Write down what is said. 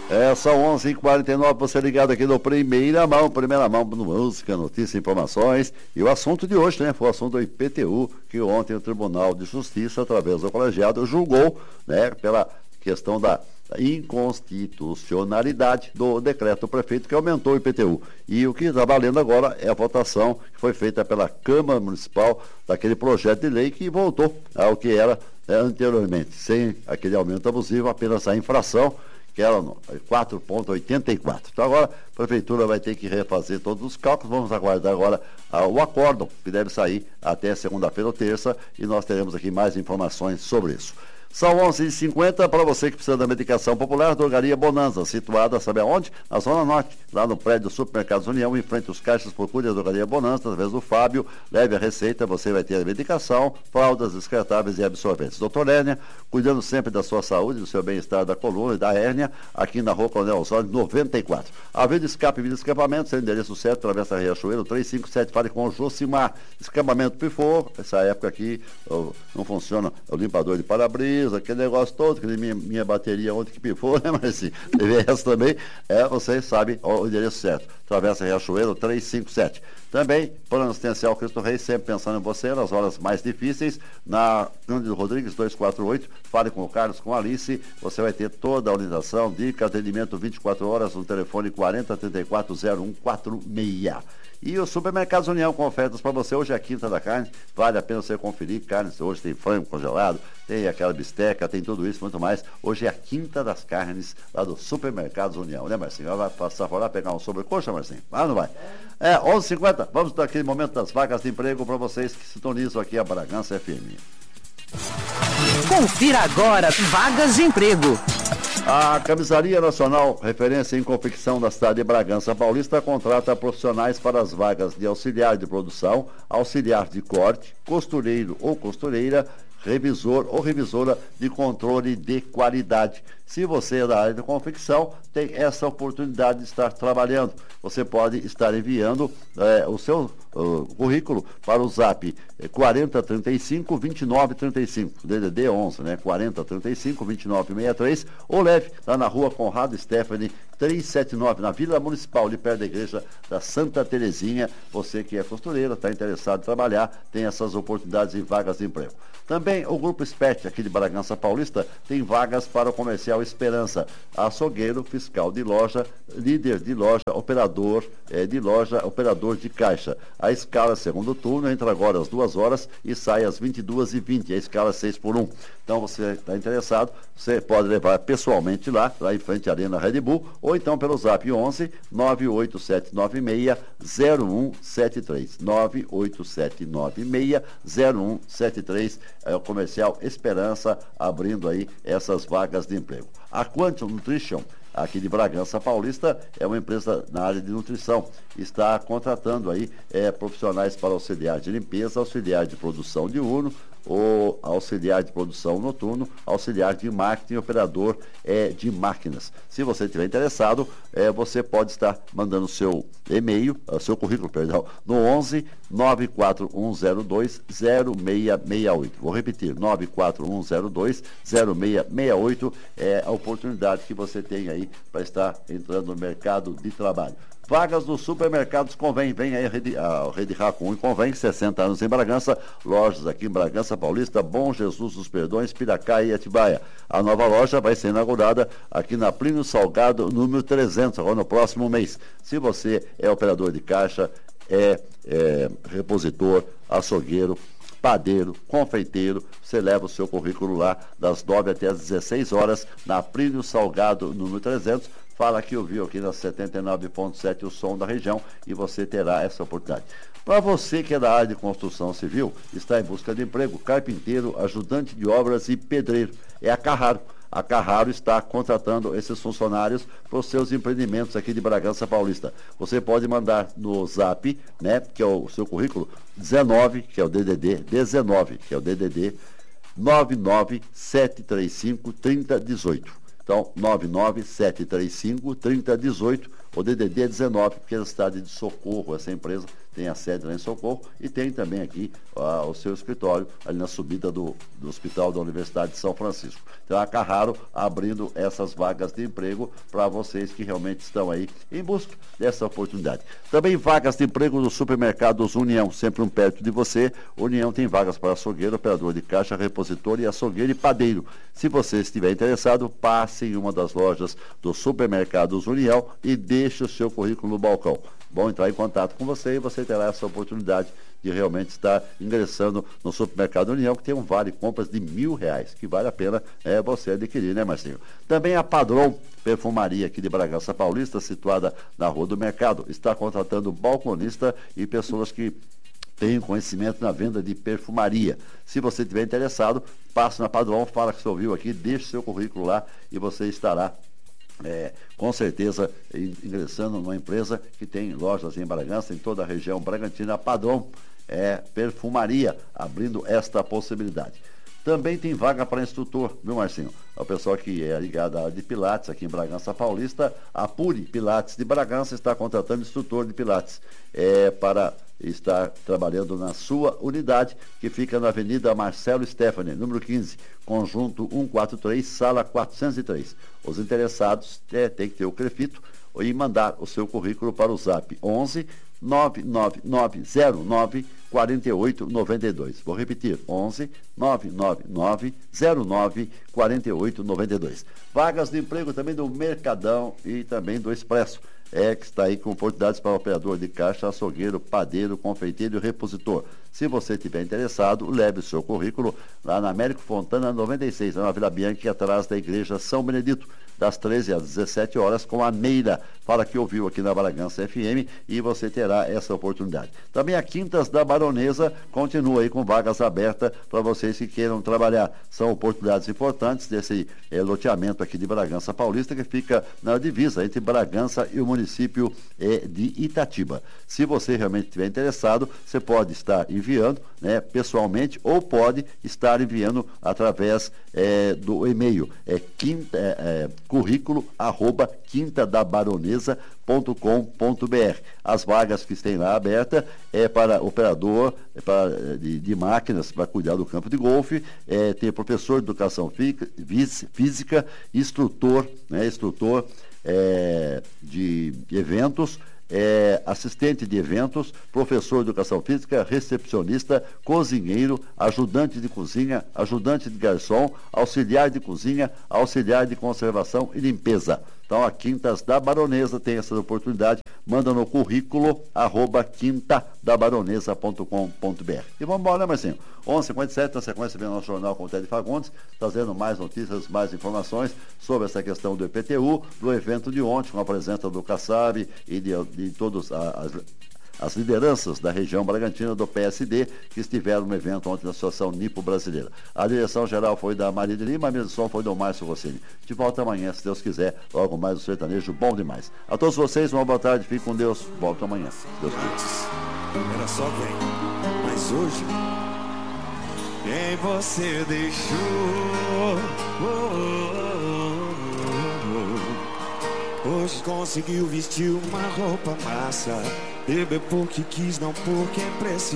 São 11h49, você ligado aqui no Primeira Mão no Música, Notícia e Informações. E o assunto de hoje, né, foi o assunto do IPTU, que ontem o Tribunal de Justiça, através do colegiado, julgou, né, pela questão da inconstitucionalidade do decreto do prefeito que aumentou o IPTU. E o que está valendo agora é a votação que foi feita pela Câmara Municipal daquele projeto de lei que voltou ao que era anteriormente, sem aquele aumento abusivo, apenas a infração, que era 4,84. Então agora a Prefeitura vai ter que refazer todos os cálculos. Vamos aguardar agora o acórdão, que deve sair até segunda-feira ou terça, e nós teremos aqui mais informações sobre isso. São 11h50, para você que precisa da medicação popular, Drogaria Bonanza, situada, sabe aonde? Na Zona Norte, lá no prédio do Supermercados União, em frente aos caixas, procure a Drogaria Bonanza, através do Fábio, leve a receita, você vai ter a medicação, fraldas descartáveis e absorventes. Doutor Hérnia, cuidando sempre da sua saúde, do seu bem-estar da coluna e da hérnia, aqui na Rua Coronel Osório, 94. Avenida Escape e Vida Escapamento, seu endereço certo, Travessa Riachuelo, 357, fale com o Josimar. Escapamento pifou, essa época aqui não funciona o limpador de para-brisa, aquele negócio todo, que minha bateria ontem que pifou, né, mas sim, teve essa também, você sabe o endereço certo, Travessa Riachuelo 357. Também, Plano Assistencial Cristo Rei, sempre pensando em você, nas horas mais difíceis, na Cândido Rodrigues 248, fale com o Carlos, com a Alice, você vai ter toda a orientação, dica, atendimento 24 horas, no telefone 40340146. E o Supermercados União com ofertas para você. Hoje é a quinta da carne, vale a pena você conferir. Carnes, hoje tem frango congelado, tem aquela bisteca, tem tudo isso, muito mais. Hoje é a quinta das carnes lá do Supermercados União, né, Marcinho? Vai passar por lá pegar um sobrecoxa, Marcinho? Ah, não vai? 11h50, vamos naquele momento das vagas de emprego para vocês que sintonizam aqui a Bragança FM. Confira agora vagas de emprego. A Camisaria Nacional, referência em confecção da cidade de Bragança Paulista, contrata profissionais para as vagas de auxiliar de produção, auxiliar de corte, costureiro ou costureira, revisor ou revisora de controle de qualidade. Se você é da área de confecção, tem essa oportunidade de estar trabalhando. Você pode estar enviando o seu currículo para o zap 4035-2935, DDD 11, né? 4035-2963, ou leve lá na rua Conrado Stephanie 379, na Vila Municipal, ali perto da igreja da Santa Terezinha. Você que é costureira, está interessado em trabalhar, tem essas oportunidades em vagas de emprego. Também o Grupo SPET, aqui de Bragança Paulista, tem vagas para o Comercial Esperança, açougueiro, fiscal de loja, líder de loja, operador de loja, operador de caixa. A escala segundo turno entra agora às 2 horas e sai às 22h20, a escala 6x1. Então você está interessado, você pode levar pessoalmente lá em frente à Arena Red Bull, ou então pelo zap 11 98796 0173. 98796 0173, é o Comercial Esperança abrindo aí essas vagas de emprego. A Quantum Nutrition, aqui de Bragança Paulista, é uma empresa na área de nutrição. Está contratando aí profissionais para auxiliar de limpeza, auxiliar de produção diurno, ou auxiliar de produção noturno, auxiliar de marketing, operador de máquinas. Se você estiver interessado, você pode estar mandando seu e-mail, seu currículo, perdão, no 11 94102 0668. Vou repetir, 94102 0668 é a oportunidade que você tem aí para estar entrando no mercado de trabalho. Vagas dos supermercados Convém, vem aí a Rede Racon e Convém, 60 anos em Bragança, lojas aqui em Bragança Paulista, Bom Jesus dos Perdões, Piracá e Atibaia. A nova loja vai ser inaugurada aqui na Plínio Salgado, número 300, agora no próximo mês. Se você é operador de caixa, repositor, açougueiro, padeiro, confeiteiro, você leva o seu currículo lá das 9 até as 16 horas, na Plínio Salgado, número 300, fala que ouviu aqui na 79.7 o som da região e você terá essa oportunidade. Para você que é da área de construção civil, está em busca de emprego, carpinteiro, ajudante de obras e pedreiro, é a Carraro. A Carraro está contratando esses funcionários para os seus empreendimentos aqui de Bragança Paulista. Você pode mandar no zap, né, que é o seu currículo, 19, que é o DDD, 19, que é o DDD, 99735 3018. Então, 99735 3018, O DDD é 19, porque é da cidade de Socorro. Essa empresa tem a sede lá em Socorro e tem também aqui o seu escritório ali na subida do Hospital da Universidade de São Francisco. Então a Carraro abrindo essas vagas de emprego para vocês que realmente estão aí em busca dessa oportunidade. Também vagas de emprego nos supermercados União, sempre um perto de você. União tem vagas para açougueiro, operador de caixa, repositor e açougueiro e padeiro. Se você estiver interessado, passe em uma das lojas dos supermercados União e deixe o seu currículo no balcão. Bom entrar em contato com você e você terá essa oportunidade de realmente estar ingressando no Supermercado União, que tem um vale compras de R$1.000, que vale a pena você adquirir, né, Marcinho? Também a Padrão Perfumaria aqui de Bragança Paulista, situada na Rua do Mercado, está contratando balconista e pessoas que têm conhecimento na venda de perfumaria. Se você estiver interessado, passe na Padrão, fala que você ouviu aqui, deixe seu currículo lá e você estará com certeza ingressando numa empresa que tem lojas em Bragança, em toda a região Bragantina. Padrão Perfumaria, abrindo esta possibilidade. Também tem vaga para instrutor, viu, Marcinho? O pessoal que é ligado à área de Pilates aqui em Bragança Paulista, a Puri Pilates de Bragança está contratando instrutor de Pilates para estar trabalhando na sua unidade, que fica na Avenida Marcelo Stefani, número 15, conjunto 143, sala 403. Os interessados têm que ter o CREFITO e mandar o seu currículo para o zap 11 99909 4892. Vou repetir, 11 99909 4892. Vagas de emprego também do Mercadão e também do Expresso. Que está aí com oportunidades para operador de caixa, açougueiro, padeiro, confeiteiro e repositor. Se você estiver interessado, leve o seu currículo lá na Américo Fontana 96, na Vila Bianchi, atrás da Igreja São Benedito, das 13 às 17 horas, com a Neira. Fala que ouviu aqui na Bragança FM e você terá essa oportunidade. Também a Quintas da Baronesa continua aí com vagas abertas para vocês que queiram trabalhar. São oportunidades importantes desse loteamento aqui de Bragança Paulista, que fica na divisa entre Bragança e o município de Itatiba. Se você realmente estiver interessado, você pode estar enviando pessoalmente ou pode estar enviando através do e-mail currículo@quintadabaronesa.com.br. As vagas que têm lá aberta para operador de máquinas para cuidar do campo de golfe, tem professor de educação física, instrutor de eventos, assistente de eventos, professor de educação física, recepcionista, cozinheiro, ajudante de cozinha, ajudante de garçom, auxiliar de cozinha, auxiliar de conservação e limpeza. Então, a Quintas da Baronesa tem essa oportunidade. Manda no currículo @quintadabaronesa.com.br. E vamos embora, né, Marcinho? 11h57, na sequência vem o nosso jornal com o Ted Fagundes, trazendo mais notícias, mais informações sobre essa questão do IPTU, do evento de ontem, com a presença do Kassab e de todos as lideranças da região Bragantina do PSD que estiveram no evento ontem na Associação Nipo Brasileira. A direção geral foi da Maria de Lima, a missão foi do Márcio Rossini. De volta amanhã, se Deus quiser, logo mais o sertanejo bom demais. A todos vocês, uma boa tarde, fiquem com Deus, volto amanhã, se Deus quiser. Era só quem, mas hoje, quem você deixou, hoje conseguiu vestir uma roupa massa, beber porque quis, não porque precisou.